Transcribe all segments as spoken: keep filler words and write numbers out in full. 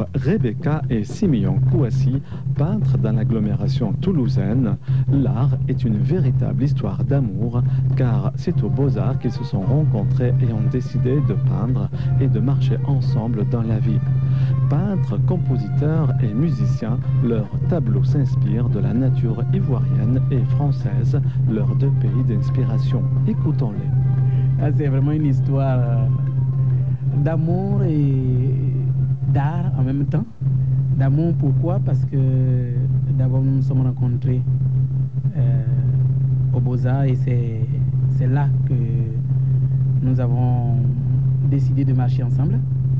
Pour Rebecca et Simeon Kouassi, peintres dans l'agglomération toulousaine, l'art est une véritable histoire d'amour, car c'est aux Beaux-Arts qu'ils se sont rencontrés et ont décidé de peindre et de marcher ensemble dans la vie. Peintres, compositeurs et musiciens, leurs tableaux s'inspirent de la nature ivoirienne et française, leurs deux pays d'inspiration. Écoutons-les. Ah, c'est vraiment une histoire euh, d'amour et d'art en même temps. D'amour, pourquoi? Parce que d'abord nous nous sommes rencontrés euh, aux Beaux-Arts et c'est, c'est là que nous avons décidé de marcher ensemble.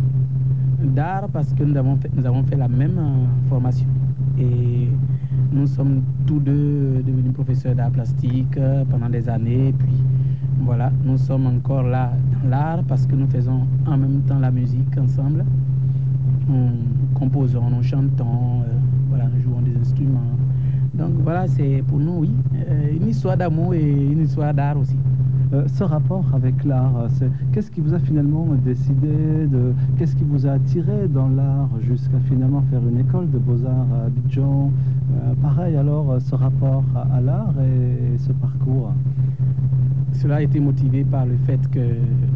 D'art parce que nous avons fait, nous avons fait la même euh, formation et nous sommes tous deux devenus professeurs d'art plastique euh, pendant des années. Et puis voilà, nous sommes encore là dans l'art parce que nous faisons en même temps la musique ensemble. Nous composons, nous chantons, euh, voilà, nous jouons des instruments. Donc voilà, c'est pour nous, oui, euh, une histoire d'amour et une histoire d'art aussi. Euh, ce rapport avec l'art, c'est, qu'est-ce qui vous a finalement décidé de, qu'est-ce qui vous a attiré dans l'art jusqu'à finalement faire une école de beaux-arts à Abidjan? euh, Pareil alors, ce rapport à, à l'art et, et ce parcours. Cela a été motivé par le fait que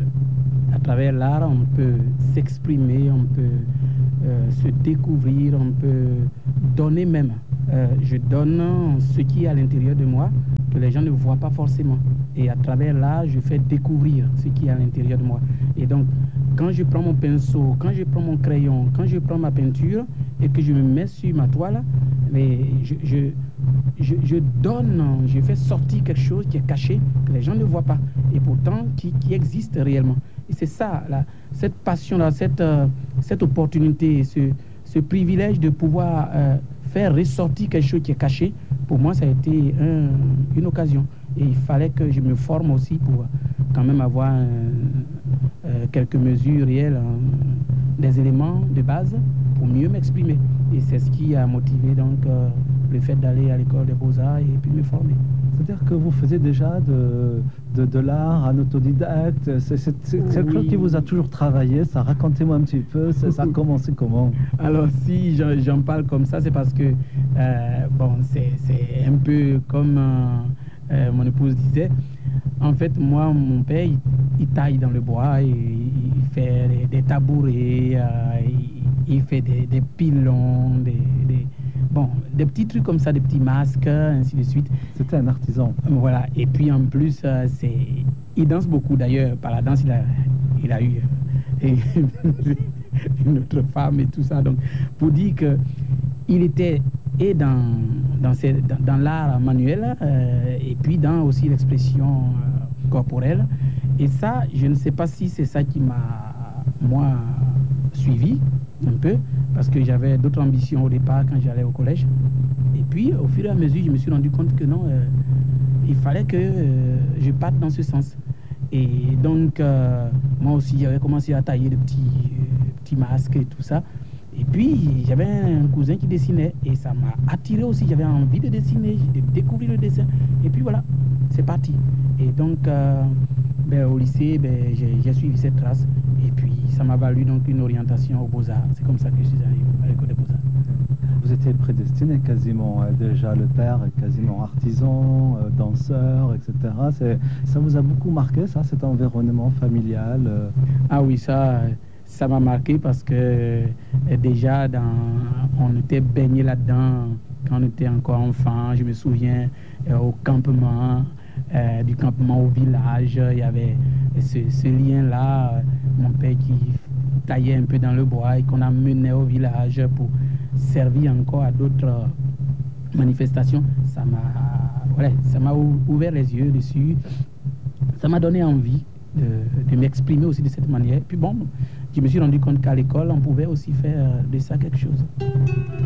à travers l'art, on peut s'exprimer, on peut euh, se découvrir, on peut donner même. Euh, je donne ce qui est à l'intérieur de moi, que les gens ne voient pas forcément. Et à travers l'art, je fais découvrir ce qui est à l'intérieur de moi. Et donc, quand je prends mon pinceau, quand je prends mon crayon, quand je prends ma peinture et que je me mets sur ma toile, mais je, je, je, je donne, je fais sortir quelque chose qui est caché, que les gens ne voient pas, et pourtant qui, qui existe réellement. Et c'est ça, là, cette passion-là, cette, euh, cette opportunité, ce, ce privilège de pouvoir euh, faire ressortir quelque chose qui est caché, pour moi, ça a été un, une occasion. Et il fallait que je me forme aussi pour quand même avoir un, euh, quelques mesures réelles, hein, des éléments de base pour mieux m'exprimer. Et c'est ce qui a motivé donc euh, le fait d'aller à l'école des Beaux-Arts et puis me former. C'est-à-dire que vous faisiez déjà de, de, de l'art en autodidacte, c'est, c'est, c'est quelque oui. chose qui vous a toujours travaillé, ça, racontez-moi un petit peu, ça, ça a commencé comment? Alors si j'en, j'en parle comme ça, c'est parce que, euh, bon, c'est, c'est un peu comme euh, euh, mon épouse disait, en fait, moi, mon père, il, il taille dans le bois, et, il fait des, des tabourets, euh, il, il fait des, des pilons, des, des, bon, des petits trucs comme ça, des petits masques, ainsi de suite. C'était un artisan. Voilà, et puis en plus, euh, c'est... il danse beaucoup d'ailleurs, par la danse, il a, il a eu euh, une autre femme et tout ça, donc pour dire qu'il était et dans, dans, ces, dans, dans l'art manuel euh, et puis dans aussi l'expression euh, corporelle. Et ça, je ne sais pas si c'est ça qui m'a, moi, suivi un peu, parce que j'avais d'autres ambitions au départ quand j'allais au collège. Et puis, au fur et à mesure, je me suis rendu compte que non, euh, il fallait que euh, je parte dans ce sens. Et donc, euh, moi aussi, j'avais commencé à tailler de petits, euh, petits masques et tout ça. Et puis, j'avais un cousin qui dessinait et ça m'a attiré aussi. J'avais envie de dessiner, de découvrir le dessin. Et puis voilà, c'est parti. Et donc, euh, ben, au lycée, ben, j'ai, j'ai suivi cette trace. Et puis, ça m'a valu donc une orientation aux Beaux-Arts. C'est comme ça que je suis allé à l'école des Beaux-Arts. Vous étiez prédestiné quasiment. Hein. Déjà, le père est quasiment artisan, euh, danseur, et cetera. C'est, ça vous a beaucoup marqué, ça, cet environnement familial euh... Ah oui, ça... Ça m'a marqué parce que euh, déjà, dans, on était baigné là-dedans quand on était encore enfant. Je me souviens euh, au campement, euh, du campement au village, il y avait ce, ce lien-là. Euh, mon père qui taillait un peu dans le bois et qu'on amenait au village pour servir encore à d'autres manifestations. Ça m'a, voilà, ça m'a ouvert les yeux dessus. Ça m'a donné envie de, de m'exprimer aussi de cette manière. Puis bon, je me suis rendu compte qu'à l'école, on pouvait aussi faire de ça quelque chose.